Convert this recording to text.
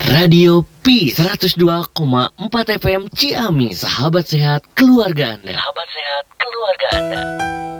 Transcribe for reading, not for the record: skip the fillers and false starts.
Radio Peace 102,4 FM Ciamis, sahabat sehat keluarga Anda. Sahabat sehat keluarga Anda.